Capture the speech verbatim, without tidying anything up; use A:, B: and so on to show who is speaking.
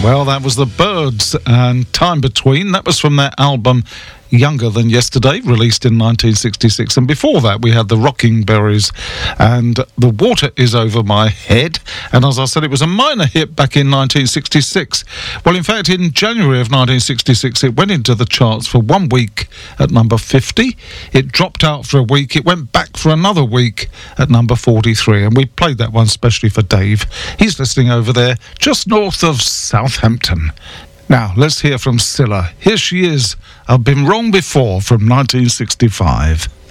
A: Well, that was the Byrds and Time Between. That was from their album Younger Than Yesterday, released in nineteen sixty-six. And before that, we had the Rocking Berries and The Water Is Over My Head. And as I said, it was a minor hit back in nineteen sixty-six. Well, in fact, in January of nineteen sixty-six, it went into the charts for one week at number fifty. It dropped out for a week. It went back for another week at number forty-three. And we played that one specially for Dave. He's listening over there, just north of Southampton. Now, let's hear from Cilla. Here she is, I've Been Wrong Before, from nineteen sixty-five.